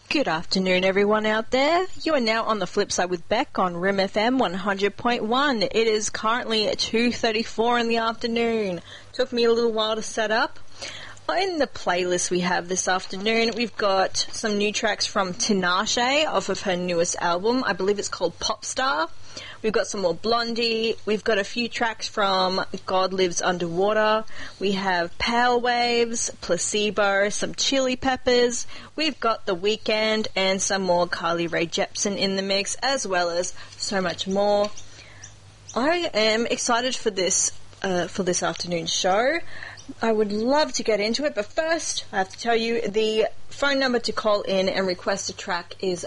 Good afternoon, everyone out there. You are now on the flip side with Beck on Rim FM 100.1. It is currently at 2:34 in the afternoon. Took me a little while to set up. In the playlist we have this afternoon, we've got some new tracks from Tinashe off of her newest album. I believe it's called Popstar. We've got some more Blondie. We've got a few tracks from God Lives Underwater. We have Pale Waves, Placebo, some Chili Peppers. We've got The Weeknd and some more Carly Rae Jepsen in the mix, as well as so much more. I am excited for this afternoon's show. I would love to get into it, but first I have to tell you the phone number to call in and request a track is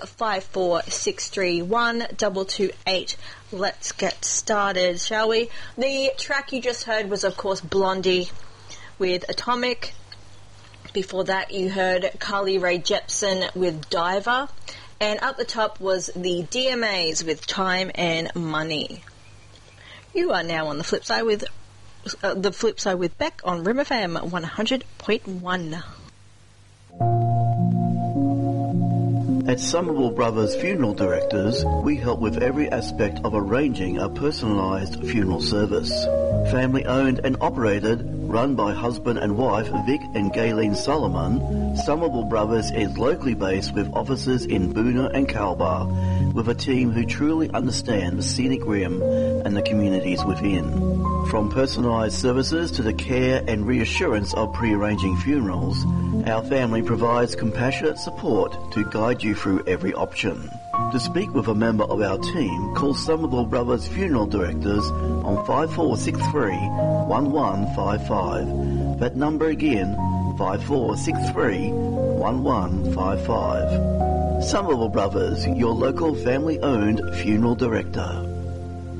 54631-228. Let's get started, shall we? The track you just heard was, of course, Blondie with Atomic. Before that, you heard Carly Rae Jepsen with Diver. And up the top was the DMAs with Time and Money. You are now on the flip side with Beck on Rim FM 100.1. At Somerville Brothers Funeral Directors, we help with every aspect of arranging a personalised funeral service. Family owned and operated, run by husband and wife Vic and Gayleen Solomon, Somerville Brothers is locally based with offices in Boonah and Calbar, with a team who truly understand the scenic rim and the communities within. From personalised services to the care and reassurance of pre-arranging funerals, our family provides compassionate support to guide you through every option. To speak with a member of our team, call Somerville Brothers Funeral Directors on 5463-1155. That number again, 5463-1155. Somerville Brothers, your local family-owned funeral director.